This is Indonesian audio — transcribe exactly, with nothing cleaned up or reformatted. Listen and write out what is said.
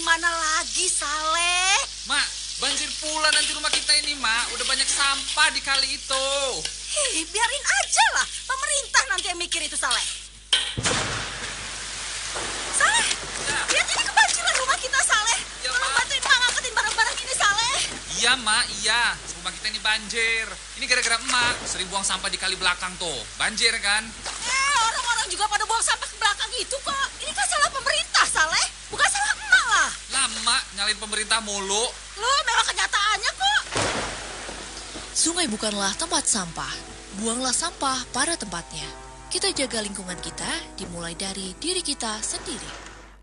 mana lagi, Saleh? Mak, banjir pula nanti rumah kita ini, Mak. Udah banyak sampah di kali itu. Hei, biarin aja lah. Pemerintah nanti yang mikir itu, Saleh. Saleh, Ya. lihat ini kebanjiran rumah kita, Saleh. Ya, Tolong Mak. bantuin Mak ngangkatin barang-barang ini, Saleh. Iya, Mak, iya. Rumah kita ini banjir. Ini gara-gara emak sering buang sampah di kali belakang tuh. Banjir kan? Eh, orang-orang juga pada buang sampah ke belakang itu kok. Ini kan salah pemerintah, Saleh. Bukan salah emak lah. Lama nyalain pemerintah mulu. Loh, memang kenyataannya kok. Sungai bukanlah tempat sampah. Buanglah sampah pada tempatnya. Kita jaga lingkungan kita dimulai dari diri kita sendiri.